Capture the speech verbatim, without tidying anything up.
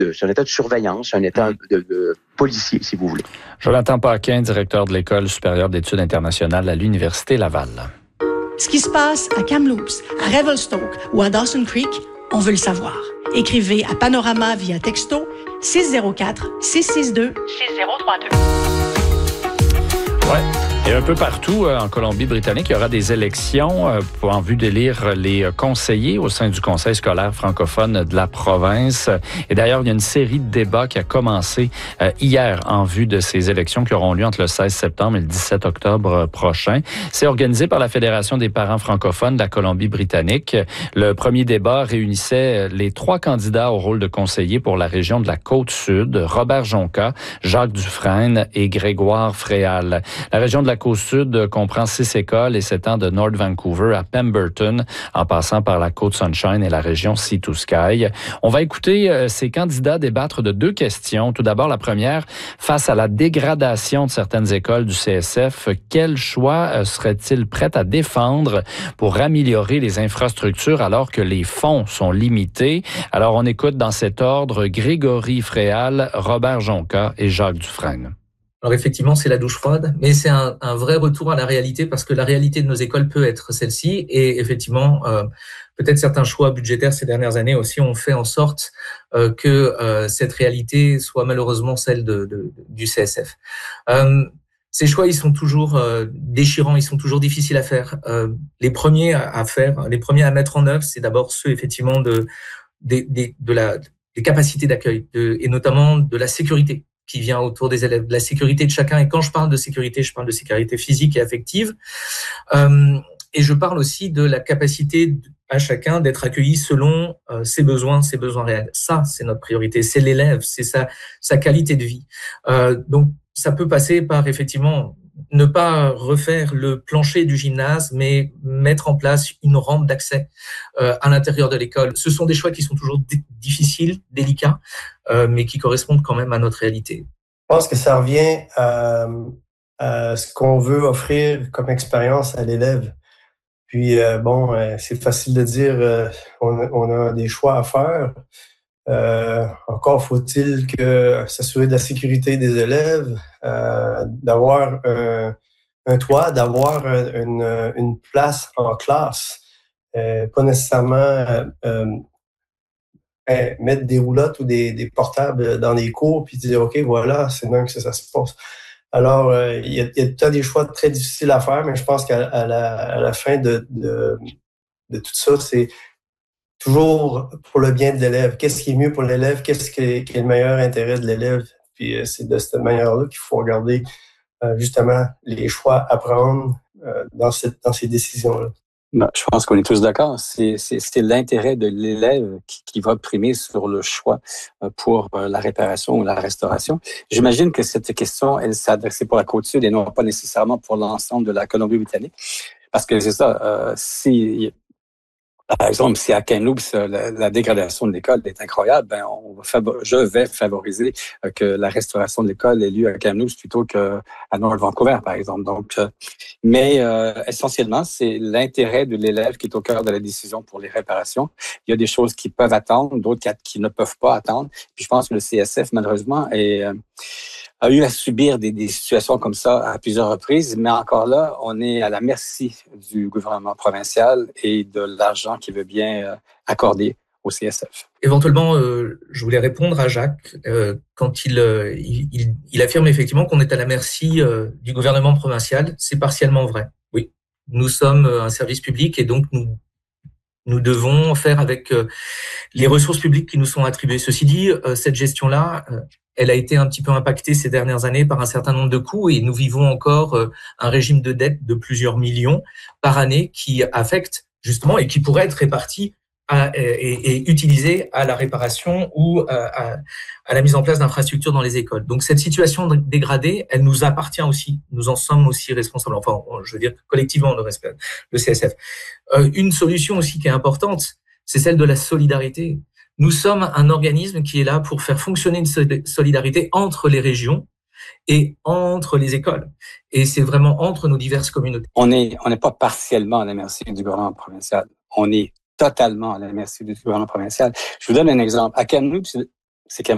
de, c'est un état de surveillance, un état mmh. de, de policier, si vous voulez. Jonathan Paquin, directeur de l'École supérieure d'études internationales à l'Université Laval. Ce qui se passe à Kamloops, à Revelstoke ou à Dawson Creek, on veut le savoir. Écrivez à Panorama via texto six zéro quatre, six six deux, six zéro trois deux. Ouais. Et un peu partout en Colombie-Britannique, il y aura des élections pour, en vue d'élire les conseillers au sein du Conseil scolaire francophone de la province. Et d'ailleurs, il y a une série de débats qui a commencé hier en vue de ces élections qui auront lieu entre le seize septembre et le dix-sept octobre prochain. C'est organisé par la Fédération des parents francophones de la Colombie-Britannique. Le premier débat réunissait les trois candidats au rôle de conseiller pour la région de la Côte-Sud, Robert Jonca, Jacques Dufresne et Grégoire Fréal. La région de la Côte-Sud comprend six écoles et s'étend de North Vancouver à Pemberton, en passant par la Côte-Sunshine et la région Sea to Sky. On va écouter ces candidats débattre de deux questions. Tout d'abord, la première, face à la dégradation de certaines écoles du C S F, quel choix serait-il prêt à défendre pour améliorer les infrastructures alors que les fonds sont limités? Alors, on écoute dans cet ordre Grégory Fréal, Robert Jonca et Jacques Dufresne. Alors effectivement, c'est la douche froide, mais c'est un, un vrai retour à la réalité parce que la réalité de nos écoles peut être celle-ci. Et effectivement, euh, peut-être certains choix budgétaires ces dernières années aussi ont fait en sorte euh, que euh, cette réalité soit malheureusement celle de, de, du C S F. Euh, ces choix, ils sont toujours euh, déchirants, ils sont toujours difficiles à faire. Euh, les premiers à faire, les premiers à mettre en œuvre, c'est d'abord ceux effectivement de, de, de, de la, des capacités d'accueil de, et notamment de la sécurité qui vient autour des élèves, de la sécurité de chacun. Et quand je parle de sécurité, je parle de sécurité physique et affective. Euh, et je parle aussi de la capacité à chacun d'être accueilli selon euh, ses besoins, ses besoins réels. Ça, c'est notre priorité. C'est l'élève, c'est sa, sa qualité de vie. Euh, donc, ça peut passer par, effectivement, ne pas refaire le plancher du gymnase, mais mettre en place une rampe d'accès euh, à l'intérieur de l'école. Ce sont des choix qui sont toujours d- difficiles, délicats, euh, mais qui correspondent quand même à notre réalité. Je pense que ça revient à, à ce qu'on veut offrir comme expérience à l'élève. Puis, euh, bon, euh, c'est facile de dire euh, on, a, on a des choix à faire. Euh, encore faut-il que s'assurer de la sécurité des élèves, euh, d'avoir un, un toit, d'avoir une, une place en classe, euh, pas nécessairement euh, euh, mettre des roulottes ou des, des portables dans les cours puis dire ok voilà c'est même que ça, ça se passe. Alors euh, il y a, il y a tout des choix très difficiles à faire, mais je pense qu'à à la, à la fin de, de de tout ça, c'est toujours pour le bien de l'élève. Qu'est-ce qui est mieux pour l'élève? Qu'est-ce qui est, qui est le meilleur intérêt de l'élève? Puis euh, c'est de cette manière-là qu'il faut regarder euh, justement les choix à prendre euh, dans, cette, dans ces décisions-là. Ben, je pense qu'on est tous d'accord. C'est, c'est, c'est l'intérêt de l'élève qui, qui va primer sur le choix pour la réparation ou la restauration. J'imagine que cette question, elle s'adressait pour la Côte-Sud et non pas nécessairement pour l'ensemble de la Colombie-Britannique. Parce que c'est ça, euh, si... Par exemple, si à Kamloops, la, la dégradation de l'école est incroyable, ben on va favor- je vais favoriser euh, que la restauration de l'école ait lieu à Kamloops plutôt qu'à North Vancouver, par exemple. Donc, euh, mais euh, essentiellement, c'est l'intérêt de l'élève qui est au cœur de la décision pour les réparations. Il y a des choses qui peuvent attendre, d'autres qui ne peuvent pas attendre. Puis je pense que le C S F, malheureusement, est... Euh, a eu à subir des, des situations comme ça à plusieurs reprises, mais encore là, on est à la merci du gouvernement provincial et de l'argent qu'il veut bien euh, accorder au C S F. Éventuellement, euh, je voulais répondre à Jacques euh, quand il, euh, il, il, il affirme effectivement qu'on est à la merci euh, du gouvernement provincial. C'est partiellement vrai. Oui, nous sommes un service public et donc nous nous devons faire avec euh, les ressources publiques qui nous sont attribuées. Ceci dit, euh, cette gestion-là, euh, elle a été un petit peu impactée ces dernières années par un certain nombre de coûts et nous vivons encore euh, un régime de dette de plusieurs millions par année qui affecte justement et qui pourrait être réparti à, et, et utilisé à la réparation ou à, à, à la mise en place d'infrastructures dans les écoles. Donc cette situation dégradée, elle nous appartient aussi. Nous en sommes aussi responsables. Enfin, je veux dire collectivement, le, respect, le C S F. Euh, une solution aussi qui est importante, c'est celle de la solidarité. Nous sommes un organisme qui est là pour faire fonctionner une solidarité entre les régions et entre les écoles. Et c'est vraiment entre nos diverses communautés. On n'est on n'est pas partiellement à la merci du gouvernement provincial. On est totalement à la merci du gouvernement provincial. Je vous donne un exemple. À Kamloops, c'est